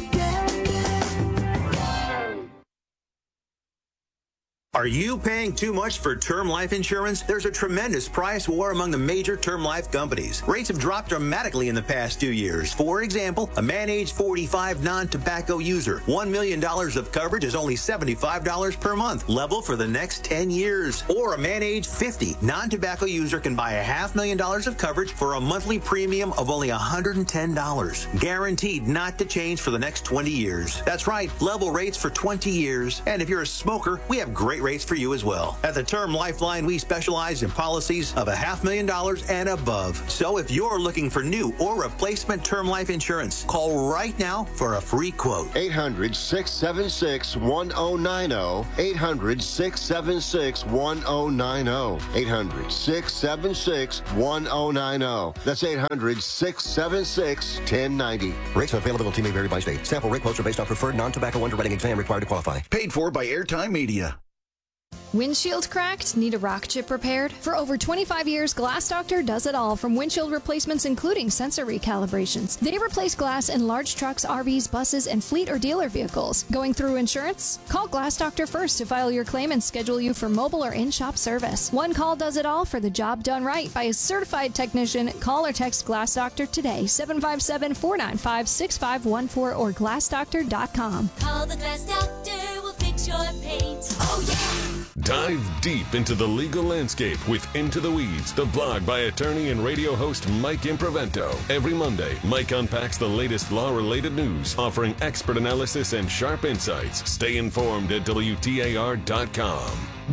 [SPEAKER 20] Are you paying too much for term life insurance? There's a tremendous price war among the major term life companies. Rates have dropped dramatically in the past two years. For example, a man age forty-five non-tobacco user, one million dollars of coverage is only seventy-five dollars per month, level for the next ten years. Or a man age fifty non-tobacco user can buy a half million dollars of coverage for a monthly premium of only one hundred ten dollars. Guaranteed not to change for the next twenty years. That's right, level rates for twenty years. And if you're a smoker, we have great rates for you as well. At the Term Lifeline, we specialize in policies of a half million dollars and above. So if you're looking for new or replacement term life insurance, call right now for a free quote.
[SPEAKER 21] eight hundred, six seven six, one zero nine zero. eight hundred, six seven six, one zero nine zero. eight hundred, six seven six, one zero nine zero. That's eight hundred, six seven six, one zero nine zero.
[SPEAKER 22] Rates and availability may vary by state. Sample rate quotes are based on preferred non-tobacco underwriting exam required to qualify.
[SPEAKER 23] Paid for by Airtime Media.
[SPEAKER 16] Windshield cracked? Need a rock chip repaired? For over twenty-five years, Glass Doctor does it all, from windshield replacements including sensor recalibrations. They replace glass in large trucks, R Vs, buses, and fleet or dealer vehicles. Going through insurance? Call Glass Doctor first to file your claim and schedule you for mobile or in-shop service. One call does it all for the job done right by a certified technician. Call or text Glass Doctor today, seven five seven, four nine five, six five one four or glass doctor dot com.
[SPEAKER 10] Call the Glass Doctor, we'll fix your paint. Oh, yeah!
[SPEAKER 1] Dive deep into the legal landscape with Into the Weeds, the blog by attorney and radio host Mike Improvento. Every Monday, Mike unpacks the latest law-related news, offering expert analysis and sharp insights. Stay informed at W T A R dot com.
[SPEAKER 5] Every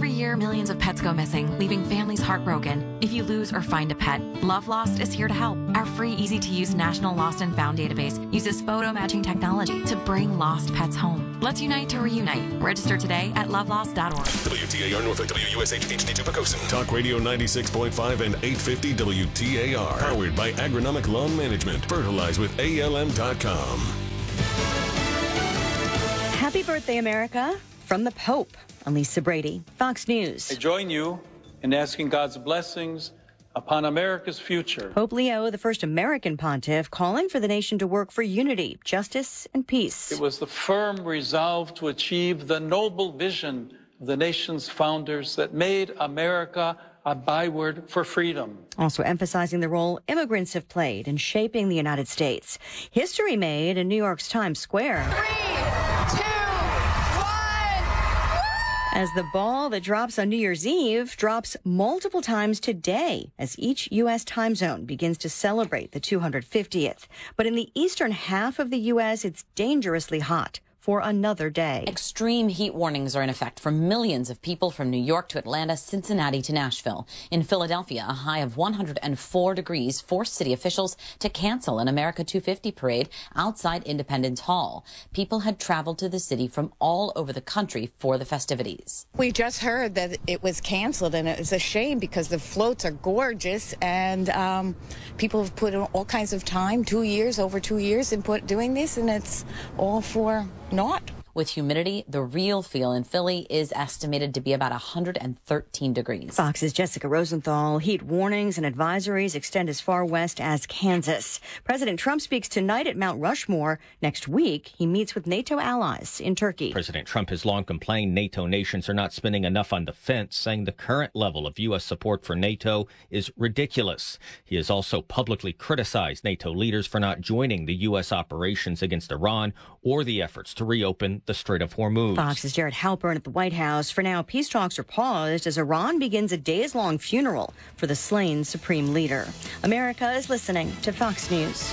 [SPEAKER 11] Every year, millions of pets go missing, leaving families heartbroken. If you lose or find a pet, Love Lost is here to help. Our free, easy-to-use National Lost and Found database uses photo-matching technology to bring lost pets home. Let's unite to reunite. Register today at love lost dot org.
[SPEAKER 1] W T A R Norfolk, W U S H, H D two Pocosin. Talk Radio ninety-six point five and eight fifty W T A R. Powered by Agronomic Lawn Management. Fertilize with A L M dot com.
[SPEAKER 12] Happy birthday, America. From the Pope. I'm Lisa Brady, Fox News.
[SPEAKER 13] I join you in asking God's blessings upon America's future.
[SPEAKER 12] Pope Leo, the first American pontiff, calling for the nation to work for unity, justice, and peace.
[SPEAKER 13] It was the firm resolve to achieve the noble vision of the nation's founders that made America a byword for freedom.
[SPEAKER 12] Also emphasizing the role immigrants have played in shaping the United States. History made in New York's Times Square.
[SPEAKER 10] Three, two,
[SPEAKER 12] As the ball that drops on New Year's Eve drops multiple times today as each U S time zone begins to celebrate the two hundred fiftieth. But in the eastern half of the U S, it's dangerously hot for another day.
[SPEAKER 14] Extreme heat warnings are in effect for millions of people from New York to Atlanta, Cincinnati to Nashville. In Philadelphia, a high of one hundred four degrees forced city officials to cancel an America two fifty parade outside Independence Hall. People had traveled to the city from all over the country for the festivities.
[SPEAKER 15] We just heard that it was canceled, and it's a shame because the floats are gorgeous, and um, people have put in all kinds of time, two years, over two years, in put, doing this, and it's all for not.
[SPEAKER 14] With humidity, the real feel in Philly is estimated to be about one hundred thirteen degrees.
[SPEAKER 12] Fox's Jessica Rosenthal. Heat warnings and advisories extend as far west as Kansas. President Trump speaks tonight at Mount Rushmore. Next week, he meets with NATO allies in Turkey.
[SPEAKER 17] President Trump has long complained NATO nations are not spending enough on defense, saying the current level of U S support for NATO is ridiculous. He has also publicly criticized NATO leaders for not joining the U S operations against Iran or the efforts to reopen the Strait of Hormuz.
[SPEAKER 12] Fox's Jared Halpern at the White House. For now, peace talks are paused as Iran begins a days-long funeral for the slain supreme leader. America is listening to Fox News.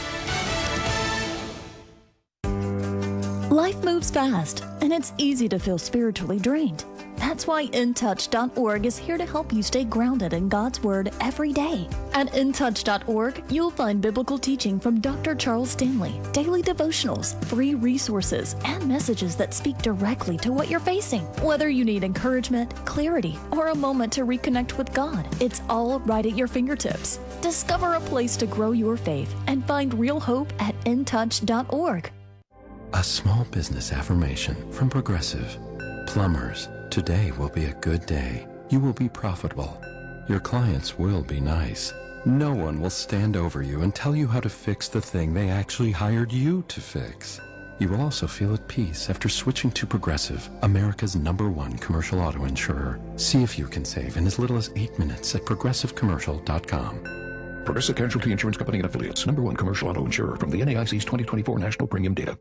[SPEAKER 18] Life moves fast, and it's easy to feel spiritually drained. That's why in touch dot org is here to help you stay grounded in God's Word every day. At in touch dot org, you'll find biblical teaching from Doctor Charles Stanley, daily devotionals, free resources, and messages that speak directly to what you're facing. Whether you need encouragement, clarity, or a moment to reconnect with God, it's all right at your fingertips. Discover a place to grow your faith and find real hope at in touch dot org.
[SPEAKER 28] A small business affirmation from Progressive. Plumbers, today will be a good day. You will be profitable. Your clients will be nice. No one will stand over you and tell you how to fix the thing they actually hired you to fix. You will also feel at peace after switching to Progressive, America's number one commercial auto insurer. See if you can save in as little as eight minutes at progressive commercial dot com.
[SPEAKER 29] Progressive Casualty Insurance Company and Affiliates, number one commercial auto insurer from the N A I C's twenty twenty-four National Premium Data.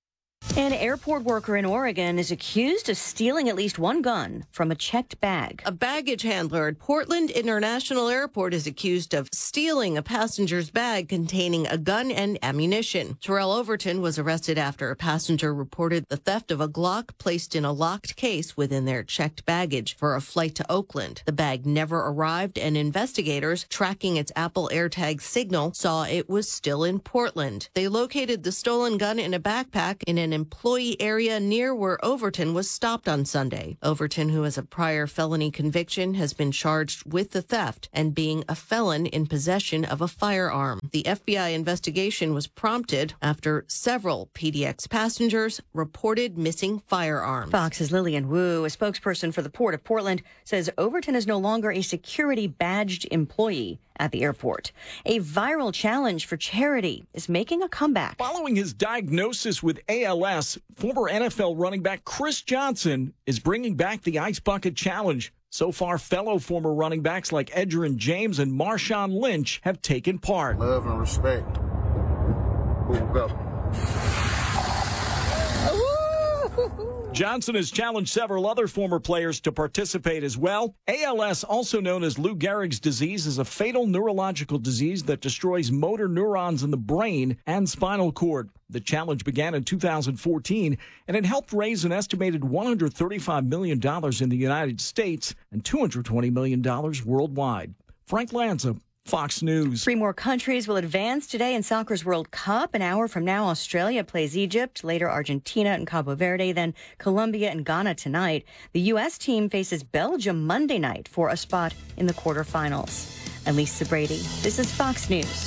[SPEAKER 12] An airport worker in Oregon is accused of stealing at least one gun from a checked bag.
[SPEAKER 30] A baggage handler at Portland International Airport is accused of stealing a passenger's bag containing a gun and ammunition. Terrell Overton was arrested after a passenger reported the theft of a Glock placed in a locked case within their checked baggage for a flight to Oakland. The bag never arrived, and investigators, tracking its Apple AirTag signal, saw it was still in Portland. They located the stolen gun in a backpack in an employee area near where Overton was stopped on Sunday. Overton, who has a prior felony conviction, has been charged with the theft and being a felon in possession of a firearm. The F B I investigation was prompted after several P D X passengers reported missing firearms.
[SPEAKER 12] Fox's Lillian Wu, a spokesperson for the Port of Portland, says Overton is no longer a security badged employee at the airport. A viral challenge for charity is making a comeback.
[SPEAKER 31] Following his diagnosis with A L S, former N F L running back Chris Johnson is bringing back the Ice Bucket Challenge. So far, fellow former running backs like Edgerrin James and Marshawn Lynch have taken part.
[SPEAKER 32] Love and respect. We'll go.
[SPEAKER 31] Johnson has challenged several other former players to participate as well. A L S, also known as Lou Gehrig's disease, is a fatal neurological disease that destroys motor neurons in the brain and spinal cord. The challenge began in two thousand fourteen, and it helped raise an estimated one hundred thirty-five million dollars in the United States and two hundred twenty million dollars worldwide. Frank Lanza, Fox News.
[SPEAKER 12] Three more countries will advance today in soccer's World Cup. An hour from now, Australia plays Egypt, later Argentina and Cabo Verde, then Colombia and Ghana tonight. The U S team faces Belgium Monday night for a spot in the quarterfinals. I'm Lisa Brady. This is Fox News.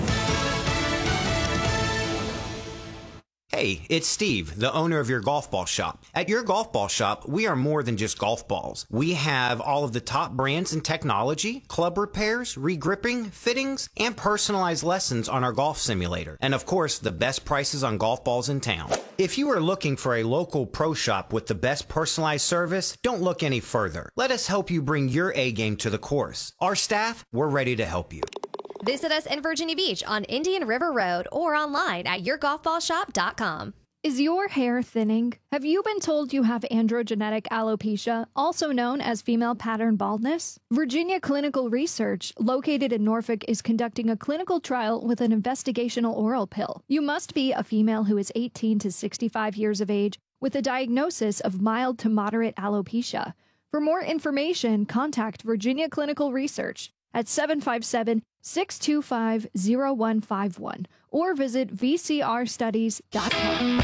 [SPEAKER 2] Hey, it's Steve, the owner of your golf ball shop. At your golf ball shop, we are more than just golf balls. We have all of the top brands and technology, club repairs, regripping, fittings, and personalized lessons on our golf simulator. And of course, the best prices on golf balls in town. If you are looking for a local pro shop with the best personalized service, don't look any further. Let us help you bring your A game to the course. Our staff, we're ready to help you.
[SPEAKER 3] Visit us in Virginia Beach on Indian River Road or online at your golf ball shop dot com.
[SPEAKER 16] Is your hair thinning? Have you been told you have androgenetic alopecia, also known as female pattern baldness? Virginia Clinical Research, located in Norfolk, is conducting a clinical trial with an investigational oral pill. You must be a female who is eighteen to sixty-five years of age with a diagnosis of mild to moderate alopecia. For more information, contact Virginia Clinical Research at seven five seven, six two five, zero one five one or visit v c r studies dot com.